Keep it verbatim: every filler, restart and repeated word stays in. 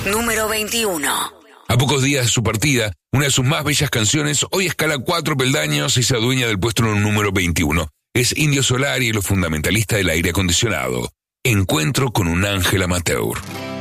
Número veintiuno. A pocos días de su partida, una de sus más bellas canciones hoy escala cuatro peldaños y se adueña del puesto número veintiuno. Es Indio Solari y los fundamentalistas del aire acondicionado. Encuentro con un ángel amateur.